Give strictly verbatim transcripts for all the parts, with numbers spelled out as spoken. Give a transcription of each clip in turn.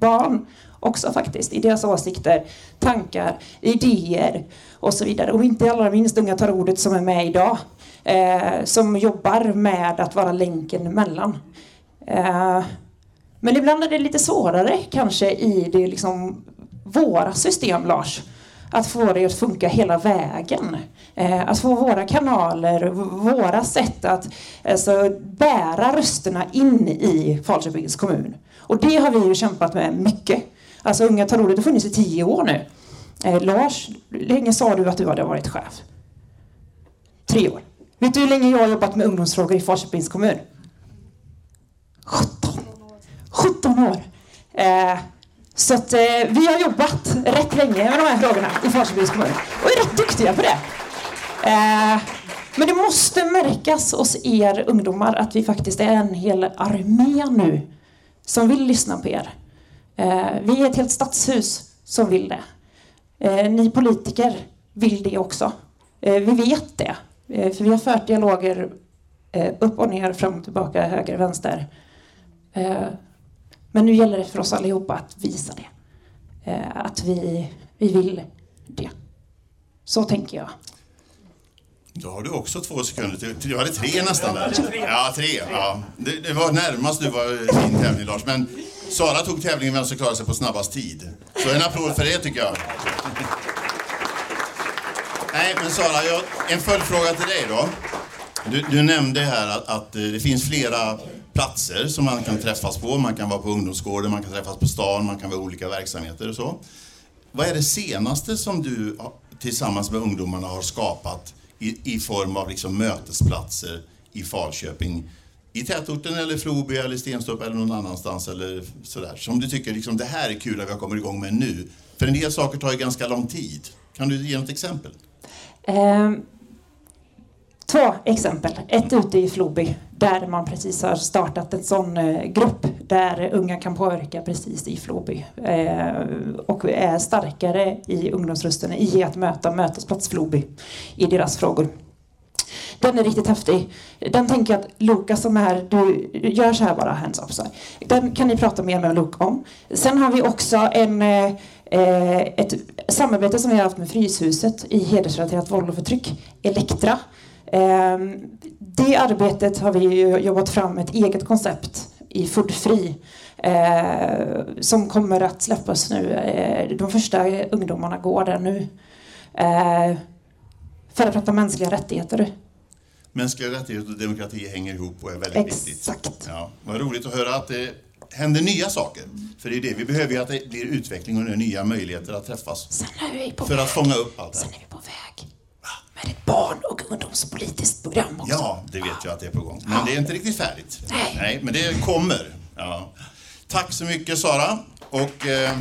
barn också faktiskt, i deras åsikter, tankar, idéer och så vidare. Och inte allra minst Unga tar ordet som är med idag, eh, som jobbar med att vara länken emellan. Eh, men ibland är det lite svårare kanske i det liksom våra system, Lars, att få det att funka hela vägen. Eh, att få våra kanaler, våra sätt att alltså, bära rösterna in i Falköpings kommun. Och det har vi ju kämpat med mycket. Alltså Unga tar ordet har funnits i tio år nu. Eh, Lars, hur länge sa du att du hade varit chef? Tre år. Vet du hur länge jag har jobbat med ungdomsfrågor i Falköpings kommun? sjutton. sjutton år. Eh, så att eh, vi har jobbat rätt länge med de här frågorna i Falköpings kommun. Och är rätt duktiga på det. Eh, men det måste märkas hos er ungdomar att vi faktiskt är en hel armé nu som vill lyssna på er. Eh, vi är ett helt stadshus som vill det. Eh, ni politiker vill det också. Eh, vi vet det. Eh, för vi har fört dialoger eh, upp och ner, fram och tillbaka, höger, vänster. Eh, men nu gäller det för oss allihopa att visa det. Eh, att vi, vi vill det. Så tänker jag. Då har du också två sekunder till. Du hade tre nästan där. Ja, tre. Ja. Det, det var närmast du var i din tävling, Lars. Men Sara tog tävlingen vem som klarade sig på snabbast tid. Så en applåd för det tycker jag. Nej, men Sara, jag, en följdfråga till dig då. Du, du nämnde här att, att det finns flera platser som man kan träffas på. Man kan vara på ungdomsgården, man kan träffas på stan, man kan vara i olika verksamheter och så. Vad är det senaste som du tillsammans med ungdomarna har skapat i, i form av liksom mötesplatser i Falköping? I tätorten eller Floby eller Stenstorp eller någon annanstans eller sådär. Som du tycker liksom, det här är kul att vi kommer igång med nu. För en del saker tar ju ganska lång tid. Kan du ge något exempel? Um, två exempel. Ett ute i Floby där man precis har startat en sån uh, grupp där unga kan påverka precis i Floby. Uh, och är starkare i ungdomsrösten i att möta mötesplats Floby i deras frågor. Den är riktigt häftig. Den tänker jag att Lukas som är, du gör så här bara, hands up så här. Den kan ni prata mer med Luke om. Sen har vi också en, eh, ett samarbete som vi har haft med Fryshuset i hedersrelaterat våld och förtryck, Elektra. Eh, det arbetet har vi jobbat fram ett eget koncept i Food Free eh, som kommer att släppas nu. Eh, de första ungdomarna går där nu. Eh, för att prata mänskliga rättigheter. Mänskliga rättigheter och demokrati hänger ihop och är väldigt Exakt. viktigt. Exakt. Ja, vad roligt att höra att det händer nya saker. För det är det vi behöver, ju att det blir utveckling och nya möjligheter att träffas. Sen är vi på för väg. att fånga upp allt det här. Sen är vi på väg med ett barn- och ungdomspolitiskt program också. Ja, det vet jag att det är på gång. Men det är inte riktigt färdigt. Nej. Nej, men det kommer. Ja. Tack så mycket, Sara. Och eh,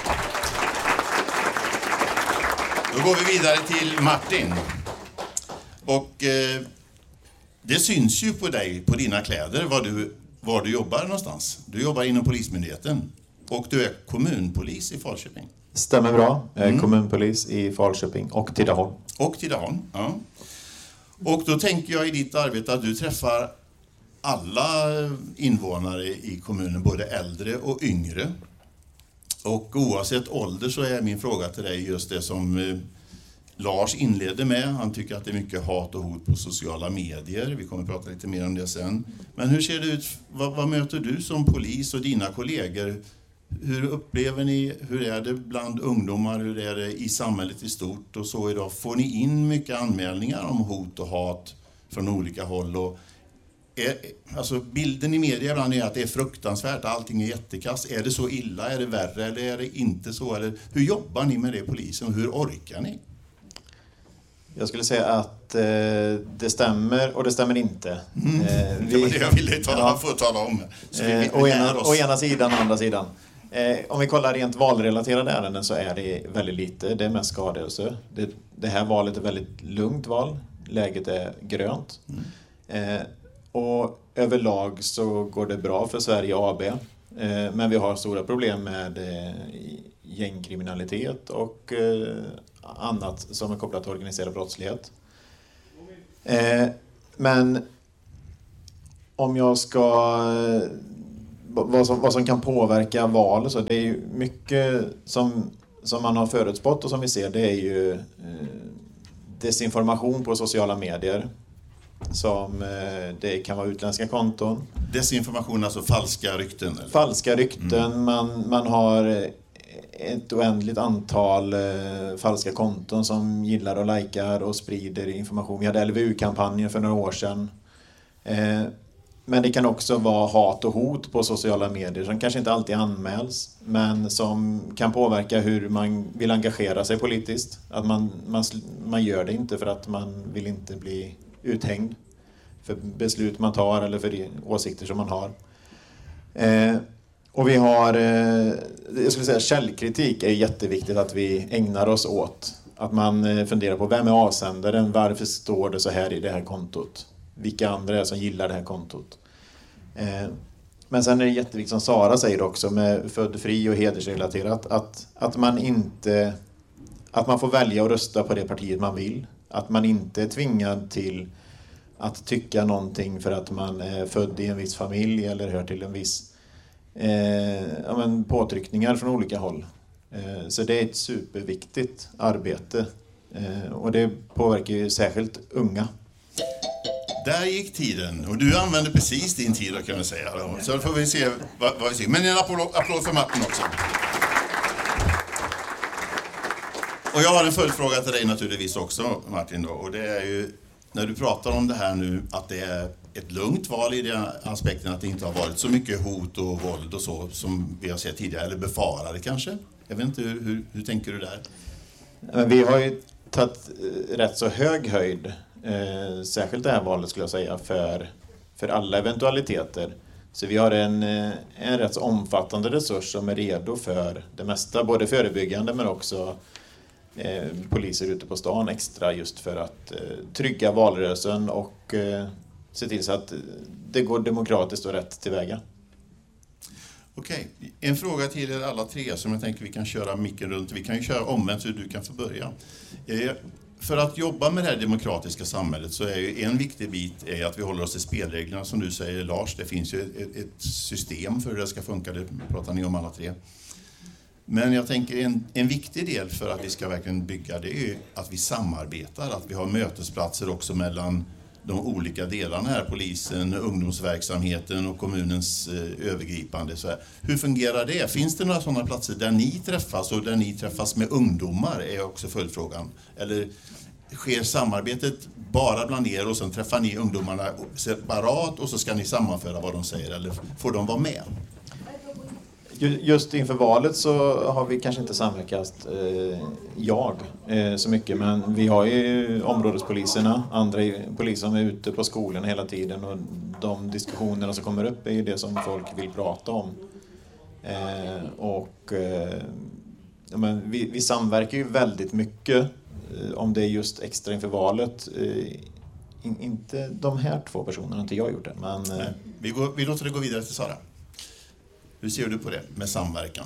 då går vi vidare till Martin. Och eh, det syns ju på dig, på dina kläder, var du, var du jobbar någonstans. Du jobbar inom Polismyndigheten och du är kommunpolis i Falköping. Stämmer bra. Jag är Mm. kommunpolis i Falköping och Tidaholm. Och Tidaholm, ja. Och då tänker jag i ditt arbete att du träffar alla invånare i kommunen, både äldre och yngre. Och oavsett ålder så är min fråga till dig just det som eh, Lars inledde med. Han tycker att det är mycket hat och hot på sociala medier. Vi kommer att prata lite mer om det sen. Men hur ser det ut? Vad, vad möter du som polis och dina kollegor? Hur upplever ni? Hur är det bland ungdomar? Hur är det i samhället i stort? Och så idag, får ni in mycket anmälningar om hot och hat från olika håll? Och är, alltså bilden i media ibland är att det är fruktansvärt. Allting är jättekast. Är det så illa? Är det värre? Eller är det inte så? Eller hur jobbar ni med det, polisen? Och hur orkar ni? Jag skulle säga att eh, det stämmer och det stämmer inte. Mm. Eh, vi, det var det jag ville tala, ja, få tala om. Så vi, eh, vi å, ena, oss. å ena sidan och andra sidan. Eh, om vi kollar rent valrelaterade ärenden så är det väldigt lite. Det är mest skadelse. Det, det här valet är väldigt lugnt val. Läget är grönt. Mm. Eh, och överlag så går det bra för Sverige A B. Eh, men vi har stora problem med eh, gängkriminalitet och eh, annat som är kopplat till organiserad brottslighet. Eh, men om jag ska vad som, vad som kan påverka val och så. Det är ju mycket som, som man har förutspått och som vi ser, det är ju eh, desinformation på sociala medier. Som eh, det kan vara utländska konton. Desinformation, alltså falska rykten? Eller? Falska rykten, mm. man, man har ett oändligt antal eh, falska konton som gillar och likar och sprider information. Vi hade L V U-kampanjen för några år sedan. Eh, men det kan också vara hat och hot på sociala medier som kanske inte alltid anmäls, men som kan påverka hur man vill engagera sig politiskt. Att man, man, man gör det inte för att man vill inte bli uthängd för beslut man tar eller för åsikter som man har. Eh, och vi har, eh, jag skulle säga källkritik är jätteviktigt att vi ägnar oss åt. Att man eh, funderar på vem är avsändaren, varför står det så här i det här kontot? Vilka andra är det som gillar det här kontot? Eh, men sen är det jätteviktigt som Sara säger också med född fri och hedersrelaterat att, att man inte, att man får välja att rösta på det partiet man vill. Att man inte är tvingad till att tycka någonting för att man är född i en viss familj eller hör till en viss eh, ja, men påtryckningar från olika håll. Eh, så det är ett superviktigt arbete. Eh, och det påverkar ju särskilt unga. Där gick tiden. Och du använde precis din tid, kan man säga. Så då får vi se vad, vad vi ser. Men en applåd, applåd för Martin också. Och jag har en följdfråga till dig naturligtvis också, Martin. Då. Och det är ju, när du pratar om det här nu, att det är ett lugnt val i den aspekten att det inte har varit så mycket hot och våld och så som vi har sett tidigare, eller befarade kanske. Jag vet inte, hur, hur, hur tänker du där? Men vi har ju tagit rätt så hög höjd, eh, särskilt det här valet skulle jag säga, för, för alla eventualiteter. Så vi har en, en rätt så omfattande resurs som är redo för det mesta, både förebyggande men också eh, poliser ute på stan extra just för att eh, trygga valrörelsen och eh, se till så att det går demokratiskt och rätt tillväga. Okej, en fråga till er alla tre som jag tänker vi kan köra micken runt. Vi kan ju köra omvänt så du kan få börja. Eh, för att jobba med det här demokratiska samhället så är ju en viktig bit är att vi håller oss till spelreglerna som du säger, Lars. Det finns ju ett, ett system för hur det ska funka, det pratar ni om alla tre. Men jag tänker en, en viktig del för att vi ska verkligen bygga det är ju att vi samarbetar, att vi har mötesplatser också mellan de olika delarna här, polisen, ungdomsverksamheten och kommunens eh, övergripande. Så här. Hur fungerar det? Finns det några sådana platser där ni träffas och där ni träffas med ungdomar är också följdfrågan. Eller sker samarbetet bara bland er och sen träffar ni ungdomarna separat och så ska ni sammanföra vad de säger eller får de vara med? Just inför valet så har vi kanske inte samverkat eh, jag eh, så mycket, men vi har ju områdespoliserna, andra poliser som är ute på skolorna hela tiden och de diskussionerna som kommer upp är ju det som folk vill prata om. Eh, och eh, men vi, vi samverkar ju väldigt mycket eh, om det är just extra inför valet. Eh, in, inte de här två personerna, inte jag gjort det. Men, eh, Nej, vi, går, vi låter det gå vidare till Sara. Hur ser du på det med samverkan?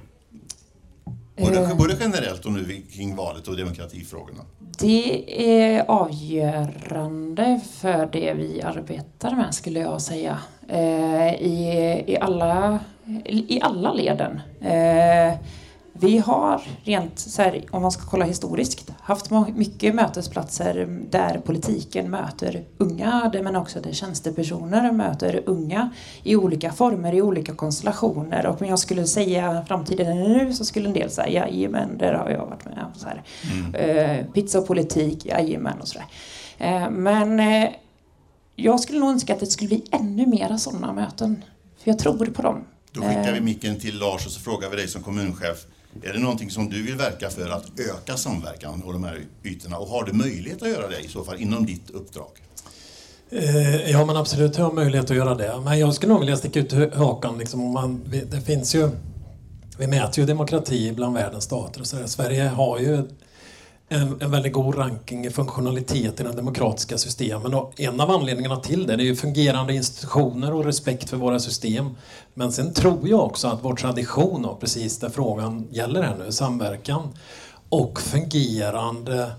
Både, både generellt och nu kring valet och demokratifrågorna. Det är avgörande för det vi arbetar med skulle jag säga. Eh, i, i, alla, I alla leden. Eh, vi har rent, så här, om man ska kolla historiskt, haft mycket mötesplatser där politiken möter unga, men också där tjänstepersoner möter unga i olika former, i olika konstellationer. Och om jag skulle säga framtiden nu så skulle en del säga, jajamän, där har jag varit med. Så här. Mm. Eh, pizzapolitik, jajamän och sådär. Eh, men eh, jag skulle nog önska att det skulle bli ännu mera sådana möten. För jag tror på dem. Då skickar vi micken till Lars och så frågar vi dig som kommunchef. Är det någonting som du vill verka för att öka samverkan på de här ytorna? Och har du möjlighet att göra det i så fall inom ditt uppdrag? Eh, ja, men absolut har jag möjlighet att göra det. Men jag skulle nog vilja sticka ut hakan. Liksom, om man, det finns ju, vi mäter ju demokrati bland världens stater. Och så där. Sverige har ju en, en väldigt god ranking i funktionalitet i den demokratiska systemen. Och en av anledningarna till det, det är ju fungerande institutioner och respekt för våra system. Men sen tror jag också att vår tradition, och precis där frågan gäller här nu, samverkan och fungerande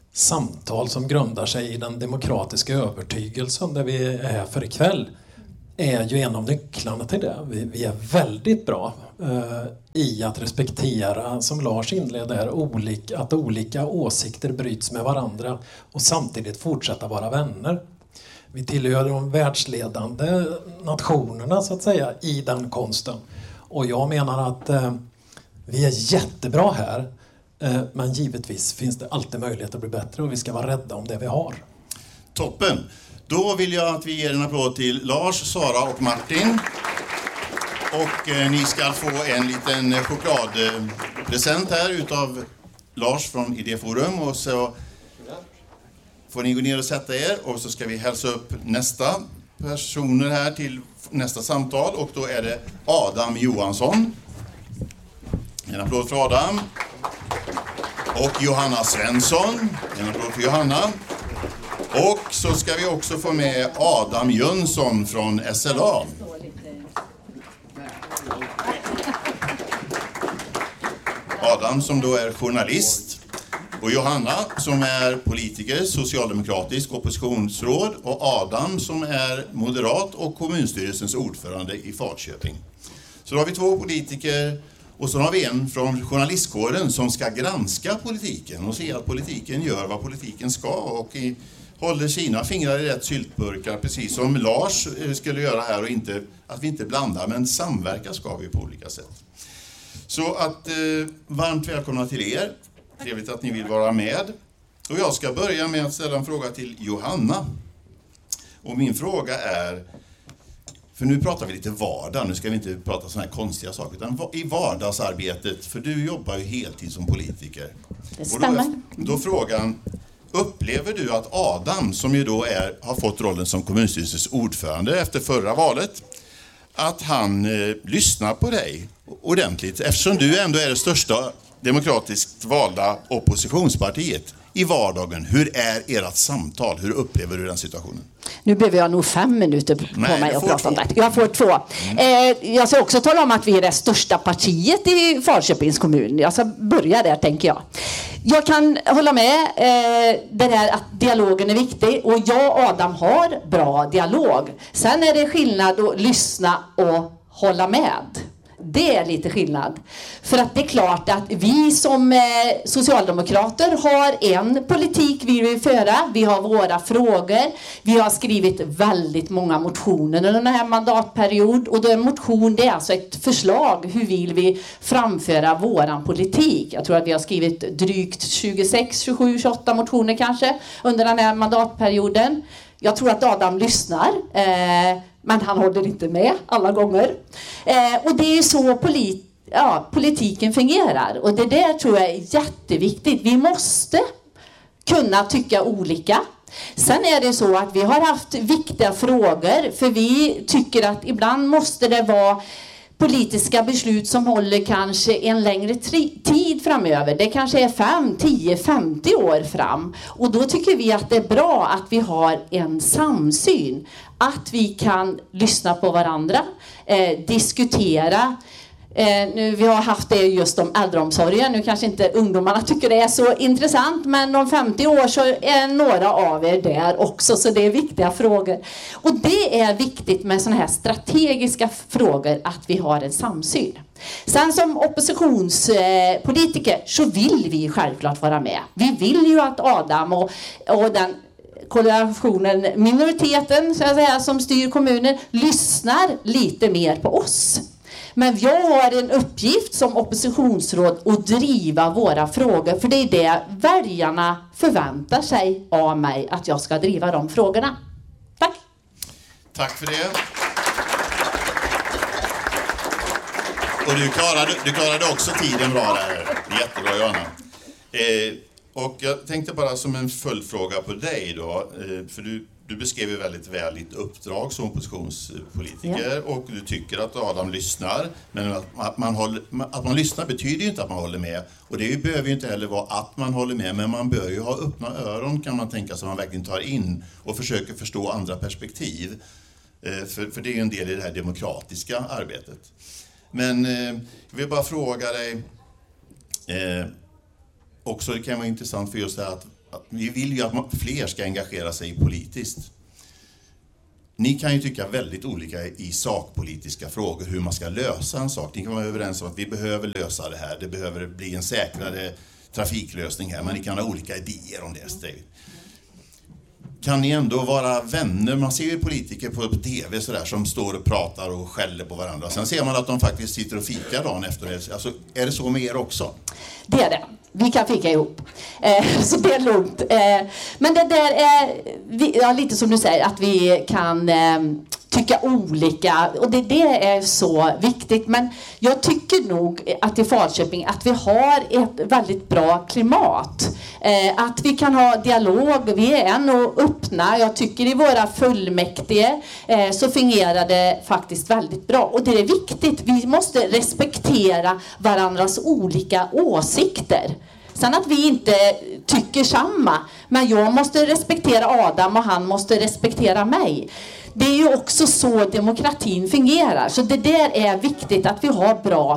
samtal som grundar sig i den demokratiska övertygelsen där vi är för ikväll, är ju en av nycklarna till det. Vi, vi är väldigt bra eh, i att respektera, som Lars inledde, olika, att olika åsikter bryts med varandra och samtidigt fortsätta vara vänner. Vi tillhör de världsledande nationerna så att säga i den konsten. Och jag menar att eh, vi är jättebra här, eh, men givetvis finns det alltid möjlighet att bli bättre och vi ska vara rädda om det vi har. Toppen! Då vill jag att vi ger en applåd till Lars, Sara och Martin. Och eh, ni ska få en liten chokladpresent här utav Lars från Idéforum. Och så får ni gå ner och sätta er och så ska vi hälsa upp nästa personer här till nästa samtal. Och då är det Adam Johansson. En applåd för Adam. Och Johanna Svensson. En applåd för Johanna. Och så ska vi också få med Adam Jönsson från S L A. Adam som då är journalist. Och Johanna som är politiker, socialdemokratisk oppositionsråd. Och Adam som är moderat och kommunstyrelsens ordförande i Falköping. Så då har vi två politiker och så har vi en från journalistkåren som ska granska politiken och se att politiken gör vad politiken ska och i, håller sina fingrar i rätt syltburkar, precis som Lars skulle göra här, och inte, att vi inte blandar, men samverka ska vi på olika sätt. Så att eh, varmt välkomna till er. Trevligt att ni vill vara med. Och jag ska börja med att ställa en fråga till Johanna. Och min fråga är, för nu pratar vi lite vardag, nu ska vi inte prata sådana här konstiga saker, utan i vardagsarbetet, för du jobbar ju heltid som politiker. Det stämmer. Och då, då frågan, upplever du att Adam, som ju då är, har fått rollen som kommunstyrelsens ordförande efter förra valet, att han eh, lyssnar på dig ordentligt, eftersom du ändå är det största demokratiskt valda oppositionspartiet i vardagen? Hur är ert samtal? Hur upplever du den situationen? Nu behöver jag nog fem minuter på Nej, mig att prata om två. det. Jag får två. Mm. Eh, jag ska också tala om att vi är det största partiet i Falköpings kommun. Jag ska börja där, tänker jag. Jag kan hålla med eh, det där att dialogen är viktig. Och jag och Adam har bra dialog. Sen är det skillnad att lyssna och hålla med. Det är lite skillnad. För att det är klart att vi som eh, socialdemokrater har en politik vi vill föra. Vi har våra frågor. Vi har skrivit väldigt många motioner under den här mandatperiod. Och då en motion, det är alltså ett förslag. Hur vill vi framföra våran politik? Jag tror att vi har skrivit drygt tjugosex, tjugosju, tjugoåtta motioner kanske under den här mandatperioden. Jag tror att Adam lyssnar. Eh, Men han håller inte med alla gånger. Eh, och det är så polit- ja, politiken fungerar. Och det där tror jag är jätteviktigt. Vi måste kunna tycka olika. Sen är det så att vi har haft viktiga frågor. För vi tycker att ibland måste det vara politiska beslut som håller kanske en längre tri- tid framöver. Det kanske är fem, tio, femtio år fram. Och då tycker vi att det är bra att vi har en samsyn. Att vi kan lyssna på varandra, eh, diskutera. Eh, nu, vi har haft det just om äldreomsorgen. Nu kanske inte ungdomarna tycker det är så intressant, men om femtio år så är några av er där också, så det är viktiga frågor. Och det är viktigt med sådana här strategiska frågor, att vi har en samsyn. Sen som oppositionspolitiker så vill vi självklart vara med. Vi vill ju att Adam och, och den koalitionen, minoriteten så att säga, som styr kommunen, lyssnar lite mer på oss. Men jag har en uppgift som oppositionsråd att driva våra frågor, för det är det väljarna förväntar sig av mig, att jag ska driva de frågorna. Tack. Tack för det. Och du klarade, du klarade också tiden bra där. Jättebra, Johanna. Eh, och jag tänkte bara som en följdfråga på dig då, eh, för du, du beskrev ju väldigt väl ditt uppdrag som oppositionspolitiker, ja. Och du tycker att Adam lyssnar, men att, att, man håller, att man lyssnar betyder ju inte att man håller med, och det behöver ju inte heller vara att man håller med, men man bör ju ha öppna öron, kan man tänka, så man verkligen tar in och försöker förstå andra perspektiv, eh, för, för det är ju en del i det här demokratiska arbetet. Men eh, jag vill bara fråga dig, eh, också det kan vara intressant för just det här att, att vi vill ju att man, fler ska engagera sig politiskt. ni kan ju tycka väldigt olika i sakpolitiska frågor, hur man ska lösa en sak. Ni kan vara överens om att vi behöver lösa det här, det behöver bli en säkrare trafiklösning här, men ni kan ha olika idéer om det. Kan ni ändå vara vänner? Man ser ju politiker på tv så där, som står och pratar och skäller på varandra. Sen ser man att de faktiskt sitter och fikar dagen efter det. Alltså, är det så med er också? Det är det. Vi kan fika ihop. Eh, så det är lugnt. Eh, men det där är vi, ja, lite som du säger, att vi kan eh, tycka olika. Och det, det är så viktigt. Men jag tycker nog att i Falköping att vi har ett väldigt bra klimat. Eh, att vi kan ha dialog. Vi är ändå öppna. Jag tycker i våra fullmäktige eh, så fungerar det faktiskt väldigt bra. Och det är viktigt. Vi måste respektera varandras olika åsikter. Sen att vi inte tycker samma. Men jag måste respektera Adam och han måste respektera mig. Det är ju också så demokratin fungerar. Så det där är viktigt, att vi har bra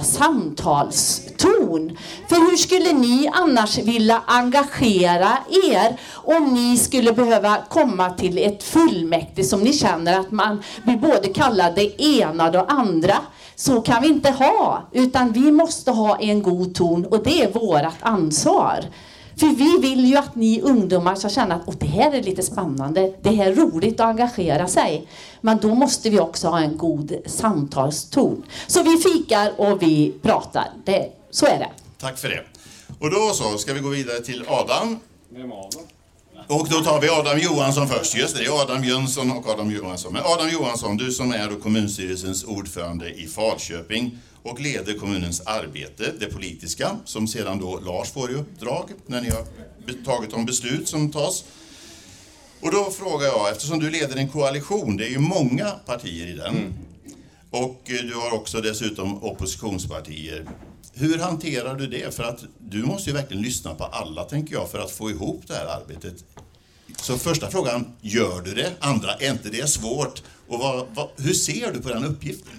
samtalston. För hur skulle ni annars vilja engagera er om ni skulle behöva komma till ett fullmäktige som ni känner att man vill både kalla det ena och det andra? Så kan vi inte ha, utan vi måste ha en god ton och det är vårt ansvar. För vi vill ju att ni ungdomar ska känna att oh, det här är lite spännande, det här är roligt att engagera sig. Men då måste vi också ha en god samtalston. Så vi fikar och vi pratar, det, så är det. Tack för det. Och då så ska vi gå vidare till Adam. Vem Adam? Och då tar vi Adam Johansson först. Just det, det är Adam Jönsson och Adam Johansson. Men Adam Johansson, du som är då kommunstyrelsens ordförande i Falköping och leder kommunens arbete, det politiska, som sedan då Lars får i uppdrag när ni har tagit de beslut som tas. Och då frågar jag, eftersom du leder en koalition, det är ju många partier i den, mm. och du har också dessutom oppositionspartier. Hur hanterar du det? För att du måste ju verkligen lyssna på alla, tänker jag, för att få ihop det här arbetet. Så första frågan, gör du det? Andra, är inte det svårt? Och vad, vad, hur ser du på den uppgiften?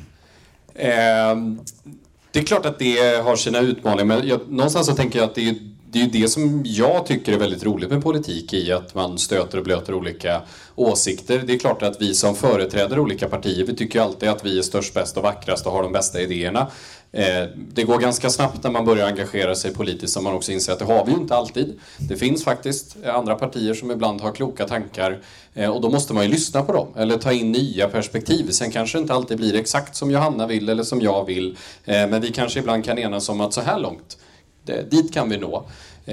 Eh, det är klart att det har sina utmaningar, men jag, någonstans så tänker jag att det är, det är ju det som jag tycker är väldigt roligt med politik, i att man stöter och blöter olika åsikter. Det är klart att vi som företräder olika partier, vi tycker alltid att vi är störst, bäst och vackrast och har de bästa idéerna. Det går ganska snabbt när man börjar engagera sig politiskt, som man också inser att det har vi ju inte alltid. Det finns faktiskt andra partier som ibland har kloka tankar, och då måste man ju lyssna på dem eller ta in nya perspektiv. Sen kanske det inte alltid blir exakt som Johanna vill eller som jag vill, men vi kanske ibland kan enas om att så här långt, det, dit kan vi nå.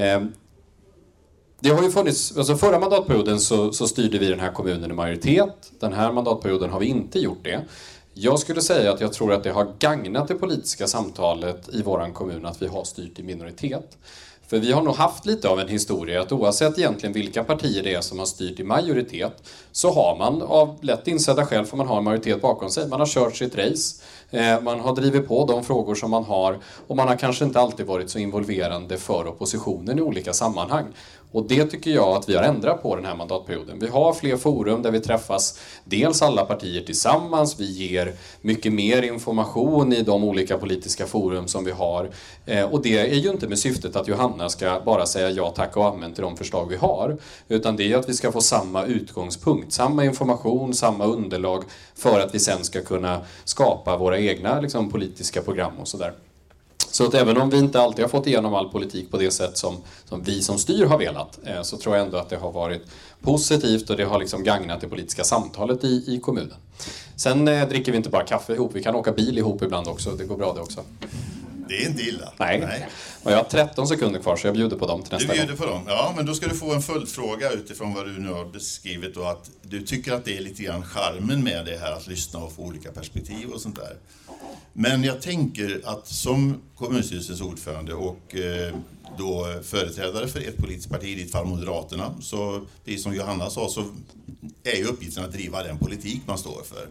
Det har ju funnits, alltså förra mandatperioden så, så styrde vi den här kommunen i majoritet. Den här mandatperioden har vi inte gjort det. Jag skulle säga att jag tror att det har gagnat det politiska samtalet i våran kommun att vi har styrt i minoritet. För vi har nog haft lite av en historia att oavsett egentligen vilka partier det är som har styrt i majoritet, så har man av lätt insedda skäl, för man har en majoritet bakom sig. Man har kört sitt race, man har drivit på de frågor som man har, och man har kanske inte alltid varit så involverande för oppositionen i olika sammanhang. Och det tycker jag att vi har ändrat på den här mandatperioden. Vi har fler forum där vi träffas, dels alla partier tillsammans. Vi ger mycket mer information i de olika politiska forum som vi har. Eh, och det är ju inte med syftet att Johanna ska bara säga ja, tack och amen till de förslag vi har. Utan det är att vi ska få samma utgångspunkt, samma information, samma underlag för att vi sen ska kunna skapa våra egna liksom, politiska program och sådär. Så att även om vi inte alltid har fått igenom all politik på det sätt som, som vi som styr har velat, eh, så tror jag ändå att det har varit positivt och det har liksom gagnat det politiska samtalet i, i kommunen. Sen eh, dricker vi inte bara kaffe ihop, vi kan åka bil ihop ibland också, det går bra det också. Det är inte illa. Nej. Nej. Och jag har tretton sekunder kvar så jag bjuder på dem till nästa gång. Du bjuder på dem, ja, men då ska du få en följdfråga utifrån vad du nu har beskrivit, och att du tycker att det är lite grann charmen med det här att lyssna och få olika perspektiv och sånt där. Men jag tänker att som kommunstyrelsens ordförande och eh, då företrädare för ett politiskt parti, i ditt fall Moderaterna, så precis som Johanna sa, så är ju uppgiften att driva den politik man står för.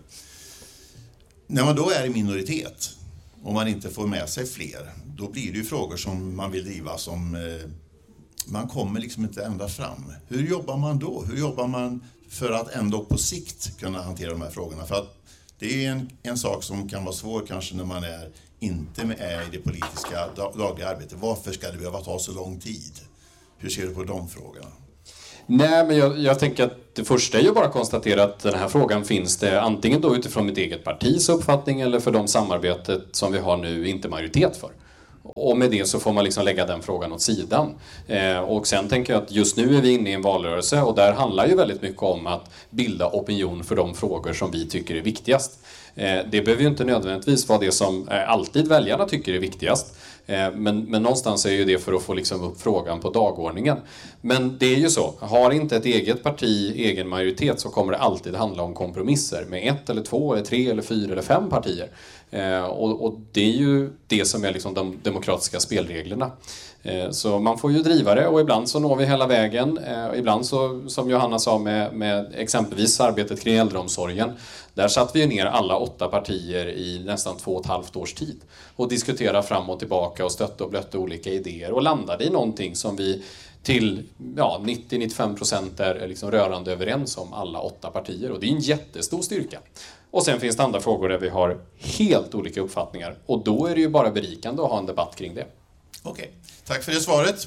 När man då är i minoritet och man inte får med sig fler, då blir det ju frågor som man vill driva som eh, man kommer liksom inte ända fram. Hur jobbar man då? Hur jobbar man för att ändå på sikt kunna hantera de här frågorna? För att det är en, en sak som kan vara svår kanske när man är inte med är i det politiska dagliga arbetet. Varför ska det behöva ta så lång tid? Hur ser du på de frågorna? Nej, men jag, jag tänker att det första är ju bara att konstatera att den här frågan finns det antingen då utifrån mitt eget partis uppfattning eller för de samarbetet som vi har nu inte majoritet för. Och med det så får man liksom lägga den frågan åt sidan. Eh, och sen tänker jag att just nu är vi inne i en valrörelse och där handlar ju väldigt mycket om att bilda opinion för de frågor som vi tycker är viktigast. Eh, det behöver ju inte nödvändigtvis vara det som eh, alltid väljarna tycker är viktigast. Eh, men, men någonstans är ju det för att få liksom upp frågan på dagordningen. Men det är ju så, har inte ett eget parti egen majoritet så kommer det alltid handla om kompromisser med ett eller två eller tre eller fyra eller fem partier. Eh, och, och det är ju det som är liksom de demokratiska spelreglerna. Eh, så man får ju driva det och ibland så når vi hela vägen. Eh, ibland så, som Johanna sa med, med exempelvis arbetet kring äldreomsorgen, där satt vi ju ner alla åtta partier i nästan två och ett halvt års tid och diskuterade fram och tillbaka och stötte och blötte olika idéer och landade i någonting som vi till ja, nittio till nittiofem procent är liksom rörande överens om alla åtta partier. Och det är en jättestor styrka. Och sen finns det andra frågor där vi har helt olika uppfattningar. Och då är det ju bara berikande att ha en debatt kring det. Okej, tack för det svaret.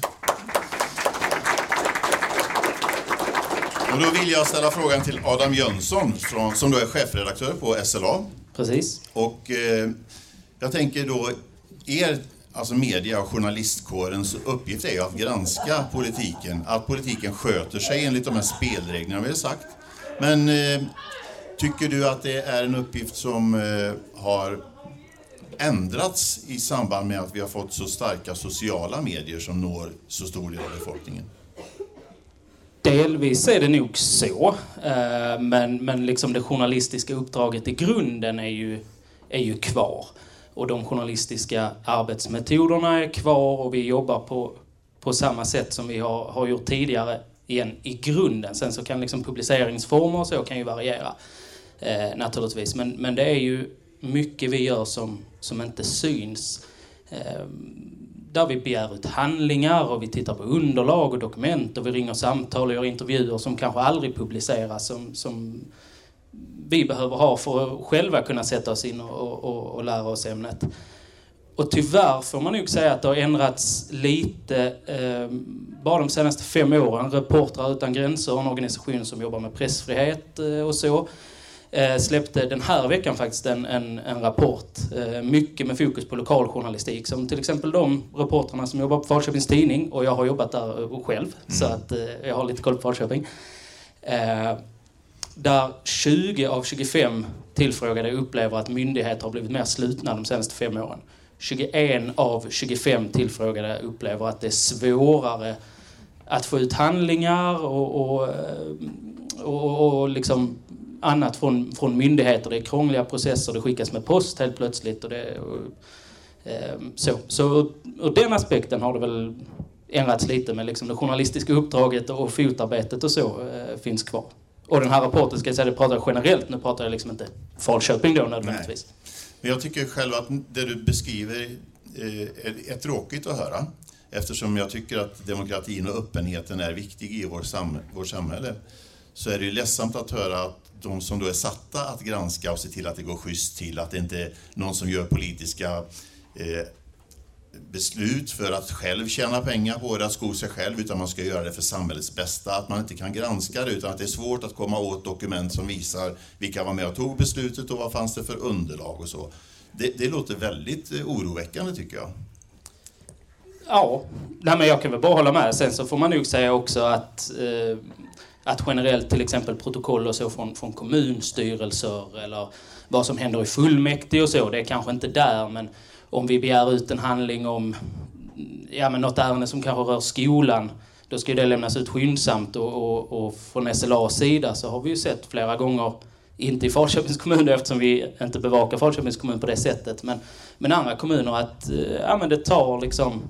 Och då vill jag ställa frågan till Adam Jönsson från, som då är chefredaktör på S L A. Precis. Och eh, jag tänker då, er, alltså media- och journalistkårens uppgift är ju att granska politiken. Att politiken sköter sig enligt de här spelreglerna vi har sagt. Men eh, tycker du att det är en uppgift som eh, har ändrats i samband med att vi har fått så starka sociala medier som når så stor del av befolkningen? Delvis är det nog så, men, men liksom det journalistiska uppdraget i grunden är ju, är ju kvar. Och de journalistiska arbetsmetoderna är kvar och vi jobbar på, på samma sätt som vi har, har gjort tidigare igen i grunden. Sen så kan liksom publiceringsformer och så kan ju variera eh, naturligtvis. Men, men det är ju mycket vi gör som, som inte syns. Eh, där vi begär ut handlingar och vi tittar på underlag och dokument och vi ringer samtal och gör intervjuer som kanske aldrig publiceras, som, som vi behöver ha för att själva kunna sätta oss in och, och, och lära oss ämnet. Och tyvärr får man nog säga att det har ändrats lite eh, bara de senaste fem åren. Reportrar utan gränser, en organisation som jobbar med pressfrihet eh, och så, eh, släppte den här veckan faktiskt en, en, en rapport. Eh, mycket med fokus på lokaljournalistik. Som till exempel de reportrarna som jobbar på Falköpings Tidning. Och jag har jobbat där själv, mm. så att eh, jag har lite koll på Falköping. Eh, där tjugo av tjugofem tillfrågade upplever att myndigheter har blivit mer slutna de senaste fem åren. tjugoen av tjugofem tillfrågade upplever att det är svårare att få ut handlingar och, och, och, och liksom annat från, från myndigheter. Det är krångliga processer, det skickas med post helt plötsligt. Och det, och, så så ur den aspekten har det väl ändrats lite, med liksom det journalistiska uppdraget och fotarbetet och så äh, finns kvar. Och den här rapporten, ska jag säga, det pratar generellt. Nu pratar jag liksom inte Falköping då nödvändigtvis. Nej. Men jag tycker själv att det du beskriver är tråkigt att höra. Eftersom jag tycker att demokratin och öppenheten är viktig i vår sam- vårt samhälle. Så är det ju ledsamt att höra att de som då är satta att granska och se till att det går schysst till. Att det inte är någon som gör politiska eh, beslut för att själv tjäna pengar på det, att sko sig själv, utan man ska göra det för samhällets bästa. Att man inte kan granska det, utan att det är svårt att komma åt dokument som visar vilka var med och tog beslutet och vad fanns det för underlag och så. Det, det låter väldigt oroväckande, tycker jag. Ja, nej, men jag kan väl bara hålla med. Sen så får man nog säga också att, eh, att generellt till exempel protokoll och så från, från kommunstyrelser eller vad som händer i fullmäktige och så, det är kanske inte där, men om vi begär ut en handling om ja, men något ärende som kanske rör skolan, då ska det lämnas ut skyndsamt. Och, och, och från S L A:s sida så har vi ju sett flera gånger, inte i Falköpings kommun eftersom vi inte bevakar Falköpings kommun på det sättet, men, men andra kommuner, att ja, men det tar liksom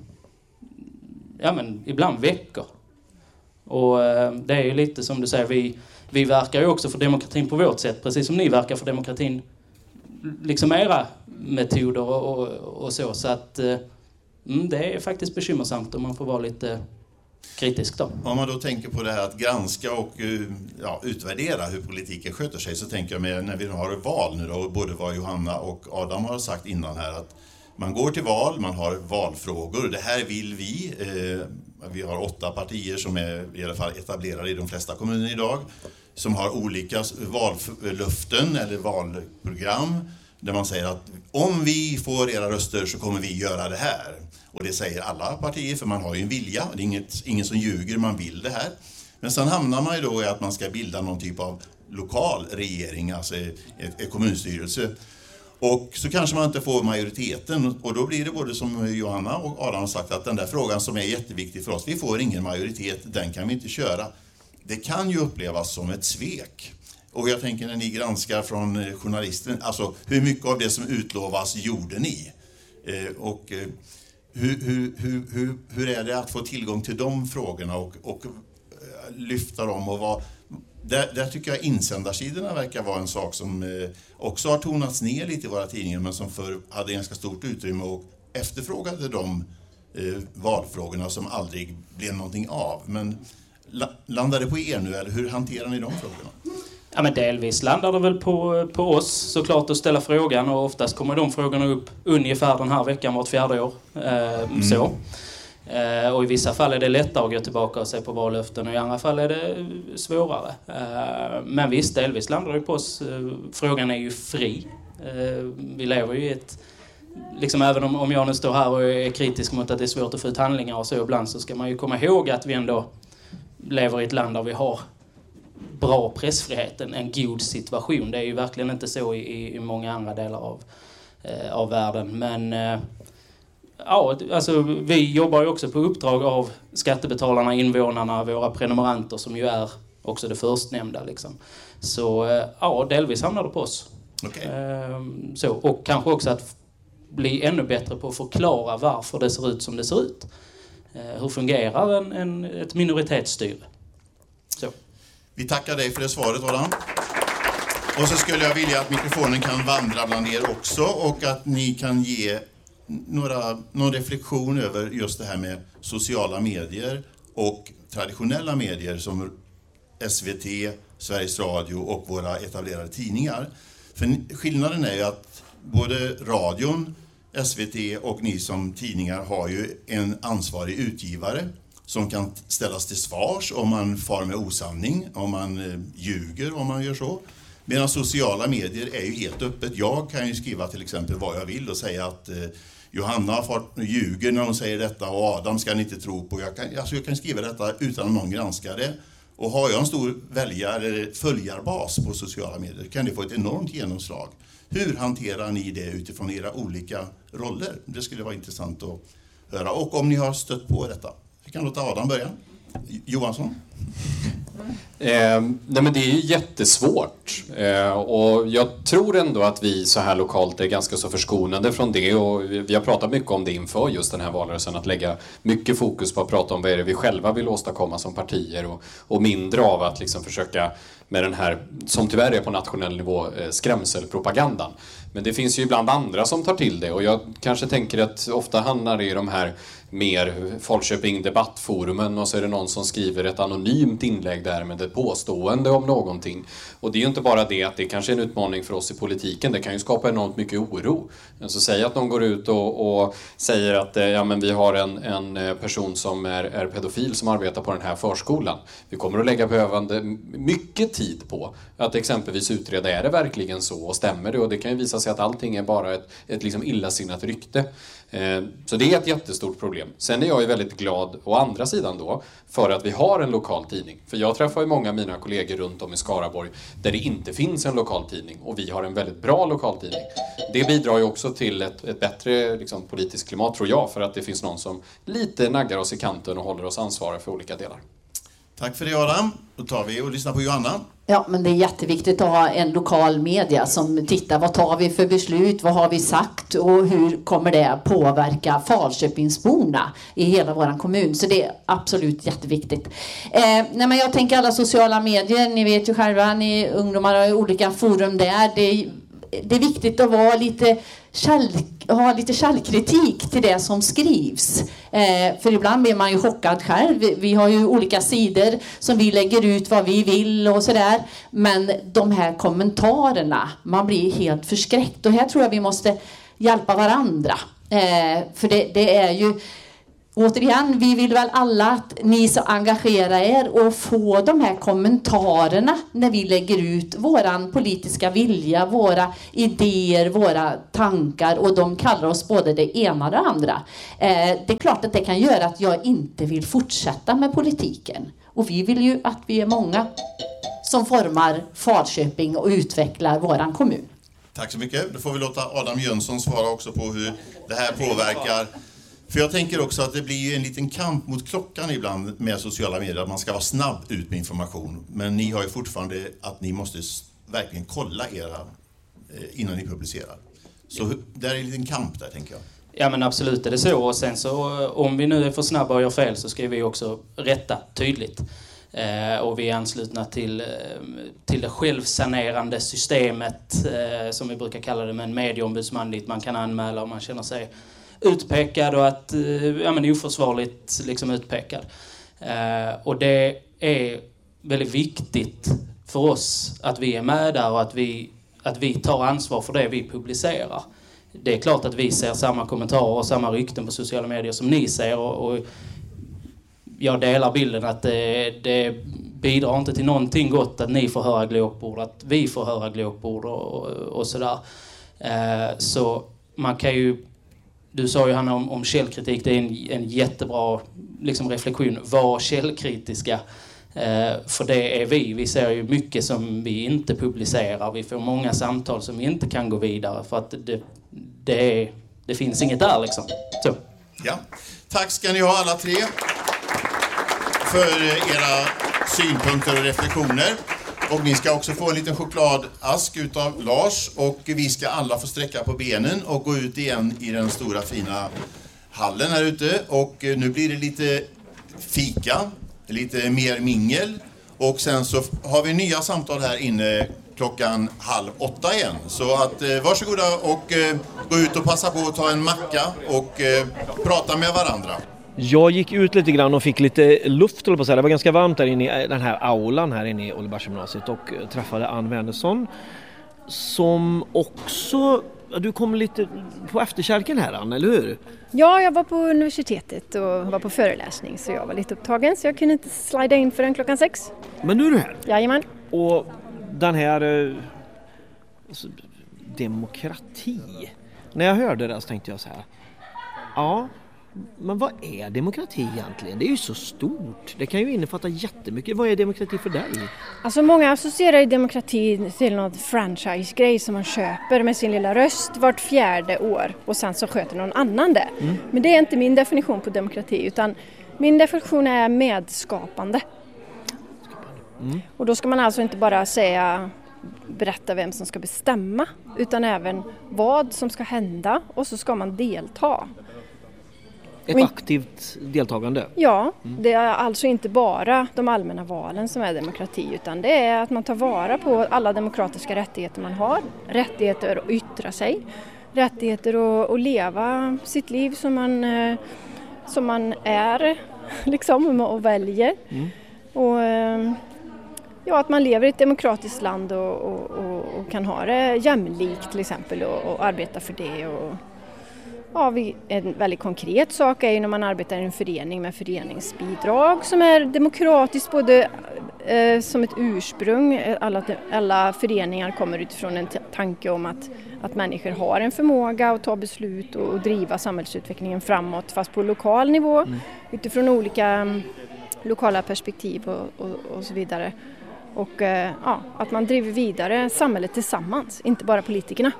ja, men ibland veckor. Och eh, det är ju lite som du säger, vi, vi verkar ju också för demokratin på vårt sätt, precis som ni verkar för demokratin, liksom era metoder och, och, och så. Så att mm, det är faktiskt bekymmersamt om man får vara lite kritisk då. Om man då tänker på det här att granska och ja, utvärdera hur politiken sköter sig, så tänker jag med när vi har val nu då, och både vad Johanna och Adam har sagt innan här, att Man går till val, man har valfrågor. Det här vill vi. Eh, vi har åtta partier som är i alla fall etablerade i de flesta kommuner idag. Som har olika vallöften eller valprogram. Där man säger att om vi får era röster så kommer vi göra det här. Och det säger alla partier, för man har ju en vilja. Det är inget, ingen som ljuger, man vill det här. Men sen hamnar man ju då i att man ska bilda någon typ av lokal regering, alltså ett, ett kommunstyrelse. Och så kanske man inte får majoriteten, och då blir det både som Johanna och Adam har sagt, att den där frågan som är jätteviktig för oss, vi får ingen majoritet, den kan vi inte köra. Det kan ju upplevas som ett svek. Och jag tänker när ni granskar från journalisten, alltså hur mycket av det som utlovas gjorde ni? Eh, och eh, hur, hur, hur, hur, hur är det att få tillgång till de frågorna och, och eh, lyfta dem? Och vad, där, där tycker jag insändarsidorna verkar vara en sak som eh, också har tonats ner lite i våra tidningar, men som förr hade ganska stort utrymme och efterfrågade de eh, valfrågorna som aldrig blev någonting av. Men la, landar det på er nu, eller hur hanterar ni de frågorna? Ja, men delvis landar det väl på, på oss såklart att ställa frågan, och oftast kommer de frågorna upp ungefär den här veckan vart fjärde år. Eh, mm. så. Eh, och i vissa fall är det lättare att gå tillbaka och se på vallöften, och i andra fall är det svårare. Eh, men visst, delvis landar det på oss. Eh, frågan är ju fri. Eh, vi lever ju i ett... Liksom även om, om jag nu står här och är kritisk mot att det är svårt att få ut handlingar och så ibland, så ska man ju komma ihåg att vi ändå lever i ett land där vi har bra pressfrihet, en, en god situation. Det är ju verkligen inte så i, i många andra delar av, eh, av världen. Men eh, ja, alltså, vi jobbar ju också på uppdrag av skattebetalarna, invånarna, våra prenumeranter, som ju är också det förstnämnda. Liksom. Så eh, ja, delvis hamnar det på oss. Okay. Eh, så, och kanske också att bli ännu bättre på att förklara varför det ser ut som det ser ut. Eh, hur fungerar en, en, ett minoritetsstyre? Så. Vi tackar dig för det svaret, Adam. Och så skulle jag vilja att mikrofonen kan vandra bland er också, och att ni kan ge några, någon reflektion över just det här med sociala medier och traditionella medier som S V T, Sveriges Radio och våra etablerade tidningar. För skillnaden är ju att både radion, S V T och ni som tidningar har ju en ansvarig utgivare som kan ställas till svars om man far med osanning, om man eh, ljuger, om man gör så. Medan sociala medier är ju helt öppet. Jag kan ju skriva till exempel vad jag vill och säga att eh, Johanna har fart, ljuger när hon säger detta, och Adam ska ni inte tro på. Jag kan, alltså jag kan skriva detta utan att någon granskar det. Och har jag en stor väljare, eller följarbas på sociala medier, kan det få ett enormt genomslag. Hur hanterar ni det utifrån era olika roller? Det skulle vara intressant att höra. Och om ni har stött på detta. Vi kan låta Adam börja. Johansson? Eh, nej men det är ju jättesvårt. Eh, och jag tror ändå att vi så här lokalt är ganska så förskonade från det. Och vi har pratat mycket om det inför just den här valrörelsen. Att lägga mycket fokus på att prata om vad är det vi själva vill åstadkomma som partier. Och, och mindre av att liksom försöka med den här, som tyvärr är på nationell nivå, eh, skrämselpropagandan. Men det finns ju ibland andra som tar till det. Och jag kanske tänker att ofta hamnar det i de här mer Falköping debattforumen, och så är det någon som skriver ett anonymt inlägg där med ett påstående om någonting. Och det är ju inte bara det att det kanske är en utmaning för oss i politiken, det kan ju skapa enormt mycket oro. Så säg att någon går ut och, och säger att ja, men vi har en, en person som är, är pedofil som arbetar på den här förskolan. Vi kommer att lägga behövande mycket tid på att exempelvis utreda, är det verkligen så och stämmer det? Och det kan ju visa sig att allting är bara ett, ett liksom illasinnat rykte. Så det är ett jättestort problem. Sen är jag ju väldigt glad å andra sidan då för att vi har en lokal tidning. För jag träffar ju många av mina kollegor runt om i Skaraborg där det inte finns en lokal tidning, och vi har en väldigt bra lokal tidning. Det bidrar ju också till ett, ett bättre liksom, politiskt klimat, tror jag, för att det finns någon som lite naggar oss i kanten och håller oss ansvariga för olika delar. Tack för det, Adam. Då tar vi och lyssnar på Johanna. Ja, men det är jätteviktigt att ha en lokal media som tittar, vad tar vi för beslut, vad har vi sagt och hur kommer det påverka Falköpingsborna i hela vår kommun. Så det är absolut jätteviktigt. Eh, nej, men jag tänker alla sociala medier, ni vet ju själva, ni ungdomar har olika forum där. Det är, det är viktigt att vara lite käll, ha lite källkritik till det som skrivs. Eh, för ibland blir man ju chockad själv. Vi, vi har ju olika sidor som vi lägger ut vad vi vill och sådär. Men de här kommentarerna, man blir helt förskräckt. Och här tror jag vi måste hjälpa varandra. Eh, för det, det är ju, återigen, vi vill väl alla att ni så engagerar er och få de här kommentarerna när vi lägger ut våran politiska vilja, våra idéer, våra tankar, och de kallar oss både det ena och det andra. Eh, det är klart att det kan göra att jag inte vill fortsätta med politiken. Och vi vill ju att vi är många som formar Falköping och utvecklar våran kommun. Tack så mycket. Då får vi låta Adam Jönsson svara också på hur det här påverkar. För jag tänker också att det blir en liten kamp mot klockan ibland med sociala medier. Att man ska vara snabb ut med information. Men ni har ju fortfarande att ni måste verkligen kolla era innan ni publicerar. Så där är en liten kamp där, tänker jag. Ja, men absolut är det så. Och sen så om vi nu är för snabba och gör fel så ska vi också rätta tydligt. Eh, och vi är anslutna till, eh, till det självsanerande systemet eh, som vi brukar kalla det, med en medieombudsman dit man kan anmäla om man känner sig utpekad och att eh, ja, men oförsvarligt liksom utpekad. Eh, och det är väldigt viktigt för oss att vi är med där och att vi, att vi tar ansvar för det vi publicerar. Det är klart att vi ser samma kommentarer och samma rykten på sociala medier som ni ser, och, och jag delar bilden att det, det bidrar inte till någonting gott att ni får höra glåpord, att vi får höra glåpord och, och sådär. Eh, så man kan ju, du sa ju Hanna om, om källkritik, det är en, en jättebra liksom, reflektion. Var källkritiska, eh, för det är vi. Vi ser ju mycket som vi inte publicerar. Vi får många samtal som vi inte kan gå vidare för att det, det, är, det finns inget där liksom. Så. Ja. Tack ska ni ha alla tre för era synpunkter och reflektioner. Och ni ska också få en liten chokladask utav Lars. Och vi ska alla få sträcka på benen och gå ut igen i den stora fina hallen här ute. Och nu blir det lite fika, lite mer mingel. Och sen så har vi nya samtal här inne klockan halv åtta igen. Så att eh, varsågoda och eh, gå ut och passa på att ta en macka och eh, prata med varandra. Jag gick ut lite grann och fick lite luft, på så här. Det var ganska varmt där inne i den här aulan här inne i Ollebergsgymnasiet och träffade Ann Wernersson som också, du kom lite på efterkälken här Ann, eller hur? Ja, jag var på universitetet och var på föreläsning så jag var lite upptagen så jag kunde inte slida in förrän klockan sex. Men nu är du här? Jajamän. Och den här alltså, demokrati, när jag hörde det så tänkte jag så här, ja, men vad är demokrati egentligen? Det är ju så stort. Det kan ju innefatta jättemycket. Vad är demokrati för dig? Alltså många associerar demokrati till något franchise-grej som man köper med sin lilla röst vart fjärde år och sen så sköter någon annan det. Mm. Men det är inte min definition på demokrati utan min definition är medskapande. Mm. Och då ska man alltså inte bara säga, berätta vem som ska bestämma utan även vad som ska hända och så ska man delta. Ett in... aktivt deltagande? Ja, mm. det är alltså inte bara de allmänna valen som är demokrati utan det är att man tar vara på alla demokratiska rättigheter man har. Rättigheter att yttra sig, rättigheter att, att leva sitt liv som man, som man är liksom, och väljer. Mm. Och ja, att man lever i ett demokratiskt land och, och, och, och kan ha det jämlikt till exempel och, och arbeta för det. Och, ja, vi, en väldigt konkret sak är ju när man arbetar i en förening med föreningsbidrag som är demokratiskt både eh, som ett ursprung. Alla, alla föreningar kommer utifrån en t- tanke om att, att människor har en förmåga att ta beslut och, och driva samhällsutvecklingen framåt fast på lokal nivå mm. utifrån olika um, lokala perspektiv och, och, och så vidare. Och eh, ja, att man driver vidare samhället tillsammans, inte bara politikerna.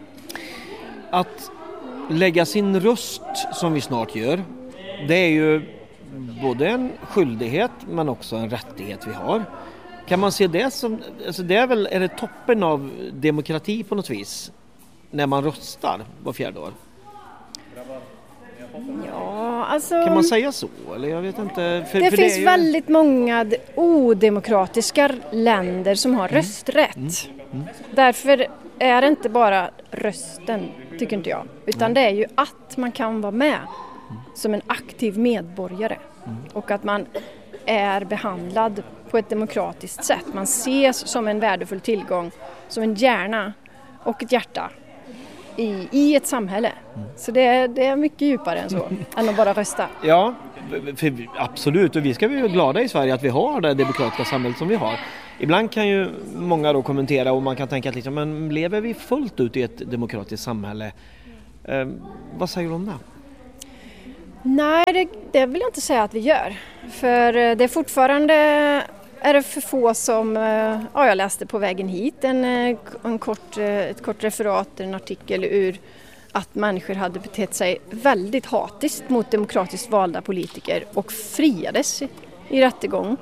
Att lägga sin röst som vi snart gör, det är ju både en skyldighet men också en rättighet vi har. Kan man se det som, alltså det är väl, är det toppen av demokrati på något vis när man röstar var fjärde år? Ja, alltså, kan man säga så? Eller jag vet inte. För, det för finns det ju... väldigt många odemokratiska länder som har mm. rösträtt. Mm. Mm. Därför är det inte bara rösten, tycker inte jag. Utan mm. det är ju att man kan vara med mm. som en aktiv medborgare. Mm. Och att man är behandlad på ett demokratiskt sätt. Man ses som en värdefull tillgång, som en hjärna och ett hjärta. i, i ett samhälle. Mm. Så det är, det är mycket djupare än så, än att bara rösta. Ja, för, absolut. Och vi ska vara glada i Sverige att vi har det demokratiska samhället som vi har. Ibland kan ju många då kommentera och man kan tänka att liksom, men lever vi fullt ut i ett demokratiskt samhälle? Eh, vad säger du om det? Nej, det, det vill jag inte säga att vi gör. För det är fortfarande är det för få som, ja, jag läste på vägen hit en, en kort, ett kort referat, en artikel ur att människor hade betett sig väldigt hatiskt mot demokratiskt valda politiker och friades i, i rättegång.